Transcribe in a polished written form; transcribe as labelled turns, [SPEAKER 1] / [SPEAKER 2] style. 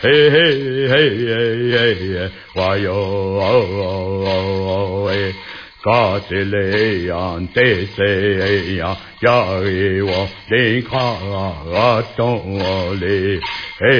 [SPEAKER 1] 嘿嘿嘿嘿，哇哟哎，嘎子嘞呀，得谁呀？呀我你看啊，东嘞。